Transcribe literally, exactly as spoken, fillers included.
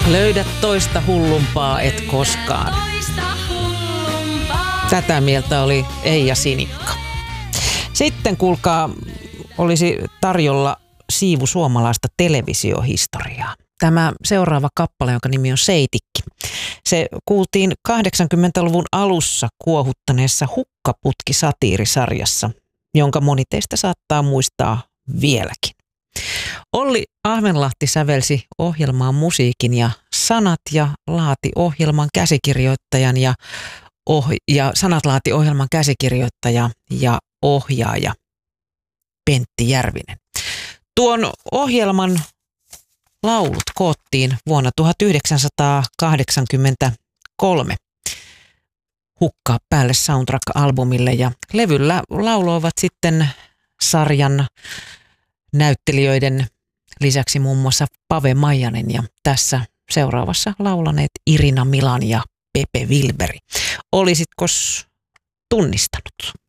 Löydä toista hullumpaa et koskaan. Tätä mieltä oli Eija Sinikka. Sitten kuulkaa, olisi tarjolla siivu suomalaista televisiohistoriaa. Tämä seuraava kappale, jonka nimi on Seitikki. Se kuultiin kahdeksankymmentäluvun alussa kuohuttaneessa Hukkaputki-satiirisarjassa, jonka moni teistä saattaa muistaa vieläkin. Olli Ahvenlahti sävelsi ohjelmaan musiikin ja sanat ja laati ohjelman käsikirjoittajan ja, oh- ja sanat laati ohjelman käsikirjoittaja ja ohjaaja Pentti Järvinen. Tuon ohjelman laulut koottiin vuonna tuhatyhdeksänsataakahdeksankymmentäkolme Hukkaa päälle soundtrack-albumille ja levyllä lauloivat sitten sarjan näyttelijöiden lisäksi muun muassa Pave Maijanen ja tässä seuraavassa laulaneet Irina Milan ja Pepe Wilberi. Olisitkos tunnistanut?